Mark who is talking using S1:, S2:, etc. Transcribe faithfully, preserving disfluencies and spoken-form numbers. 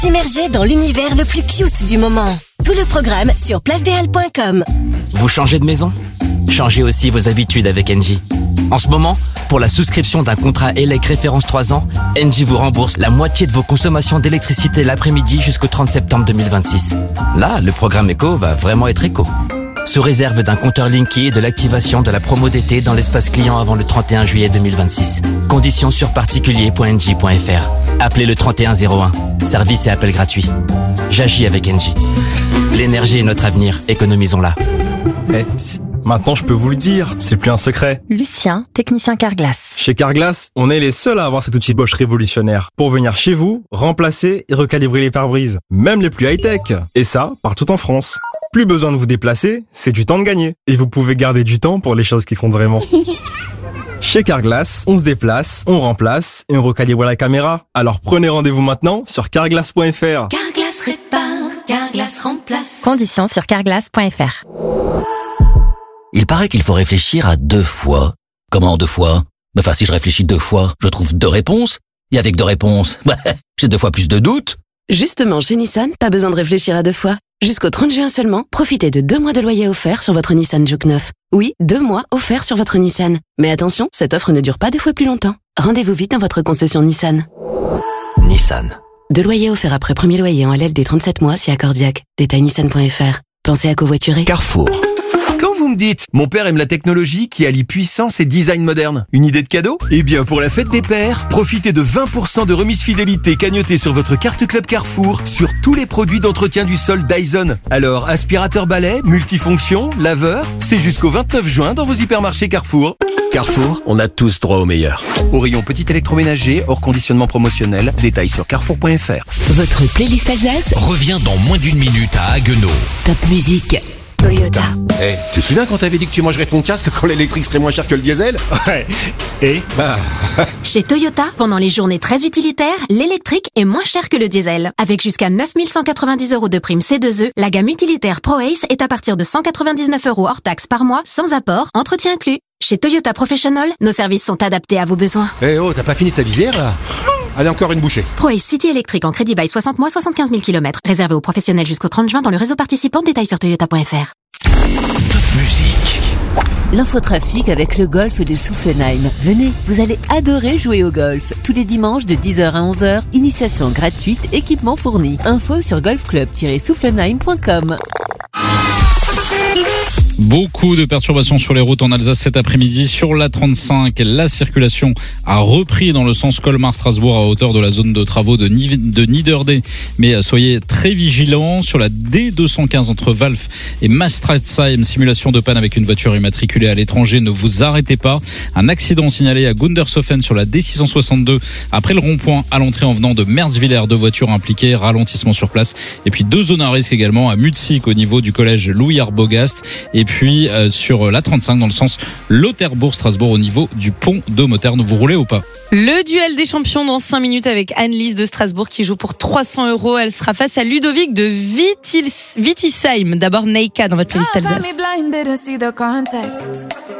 S1: Immergez dans l'univers le plus cute du moment. Tout le programme sur place des halles point com.
S2: Vous changez de maison ? Changez aussi vos habitudes avec Engie. En ce moment, pour la souscription d'un contrat E L E C référence trois ans, Engie vous rembourse la moitié de vos consommations d'électricité l'après-midi jusqu'au trente septembre deux mille vingt-six. Là, le programme éco va vraiment être éco. Sous réserve d'un compteur Linky et de l'activation de la promo d'été dans l'espace client avant le trente et un juillet deux mille vingt-six. Conditions sur particulier point engie point f r. Appelez le trente et un zéro un. Service et appel gratuit. J'agis avec Engie. L'énergie est notre avenir. Économisons-la.
S3: Eh, psst, maintenant je peux vous le dire, c'est plus un secret.
S4: Lucien, technicien Carglass.
S3: Chez Carglass, on est les seuls à avoir cet outil Bosch révolutionnaire pour venir chez vous, remplacer et recalibrer les pare-brises, même les plus high-tech. Et ça, partout en France. Plus besoin de vous déplacer, c'est du temps de gagner. Et vous pouvez garder du temps pour les choses qui comptent vraiment. Chez Carglass, on se déplace, on remplace et on recalibre la caméra. Alors prenez rendez-vous maintenant sur carglass point f r.
S5: Carglass répare, Carglass remplace.
S4: Conditions sur carglass point f r.
S6: Il paraît qu'il faut réfléchir à deux fois. Comment deux fois ? Enfin, si je réfléchis deux fois, je trouve deux réponses. Et avec deux réponses, bah, j'ai deux fois plus de doutes.
S7: Justement, chez Nissan, pas besoin de réfléchir à deux fois. Jusqu'au trente juin seulement, profitez de deux mois de loyer offert sur votre Nissan Juke neuf. Oui, deux mois offerts sur votre Nissan. Mais attention, cette offre ne dure pas deux fois plus longtemps. Rendez-vous vite dans votre concession Nissan.
S2: Nissan.
S7: Deux loyers offerts après premier loyer en L L D trente-sept mois si accordiaque. Détail nissan point f r. Pensez à covoiturer.
S2: Carrefour.
S8: Quand vous me dites « Mon père aime la technologie qui allie puissance et design moderne », une idée de cadeau ? Eh bien, pour la fête des pères, profitez de vingt pour cent de remise fidélité cagnotée sur votre carte Club Carrefour sur tous les produits d'entretien du sol Dyson. Alors, aspirateur balai, multifonction, laveur, c'est jusqu'au vingt-neuf juin dans vos hypermarchés Carrefour. Carrefour, on a tous droit au meilleur. Au rayon petit électroménager, hors conditionnement promotionnel, détails sur carrefour point f r.
S5: Votre playlist Alsace
S9: revient dans moins d'une minute à Haguenau.
S5: Top musique. Toyota.
S10: Eh, hey, tu te souviens quand t'avais dit que tu mangerais ton casque quand l'électrique serait moins cher que le diesel ?
S3: Ouais. Et
S10: bah...
S11: Chez Toyota, pendant les journées très utilitaires, l'électrique est moins cher que le diesel. Avec jusqu'à neuf mille cent quatre-vingt-dix euros de prime C deux E, la gamme utilitaire ProAce est à partir de cent quatre-vingt-dix-neuf euros hors taxe par mois, sans apport, entretien inclus. Chez Toyota Professional, nos services sont adaptés à vos besoins.
S10: Eh hey, oh, t'as pas fini ta visière là ? Allez, encore une bouchée.
S11: ProAce City électrique en crédit bail soixante mois, soixante-quinze mille kilomètres. Réservé aux professionnels jusqu'au trente juin dans le réseau participant. Détails sur toyota point f r.
S9: Top musique.
S5: L'infotrafic avec le golf de Soufflenheim. Venez, vous allez adorer jouer au golf. Tous les dimanches de dix heures à onze heures, initiation gratuite, équipement fourni. Info sur golfclub tiret soufflenheim point com.
S12: Beaucoup de perturbations sur les routes en Alsace cet après-midi. Sur la trente-cinq, la circulation a repris dans le sens Colmar-Strasbourg à hauteur de la zone de travaux de, Ni- de Niederday. Mais soyez très vigilants. Sur la D deux cent quinze entre Valf et Maastrichtheim, simulation de panne avec une voiture immatriculée à l'étranger. Ne vous arrêtez pas. Un accident signalé à Gundershofen sur la D six cent soixante-deux après le rond-point à l'entrée en venant de Merzwiller. Deux voitures impliquées, ralentissement sur place. Et puis deux zones à risque également à Mutzig au niveau du collège Louis Arbogast. Et puis euh, sur la trente-cinq dans le sens Lauterbourg-Strasbourg au niveau du pont de Moterne. Vous roulez ou pas ?
S13: Le duel des champions dans cinq minutes avec Anne-Lise de Strasbourg qui joue pour trois cents euros. Elle sera face à Ludovic de Vitis- Vitisheim. D'abord Neika dans votre playlist Alsace.